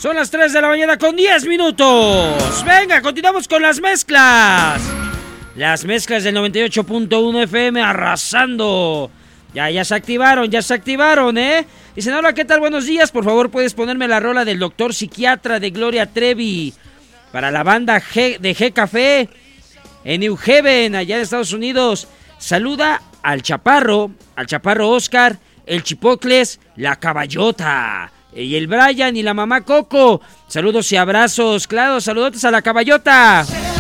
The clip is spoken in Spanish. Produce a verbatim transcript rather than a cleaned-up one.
Son las tres de la mañana con diez minutos. Venga, continuamos con las mezclas. Las mezclas del noventa y ocho punto uno F M arrasando. Ya, ya se activaron, ya se activaron, ¿eh? Dicen, hola, ¿qué tal? Buenos días. Por favor, ¿puedes ponerme la rola del doctor psiquiatra de Gloria Trevi? Para la banda G de G Café en New Haven, allá en Estados Unidos. Saluda al Chaparro, al Chaparro Oscar, el Chipocles, la Caballota y el Brian y la mamá Coco. Saludos y abrazos, claro, saludotes a la Caballota.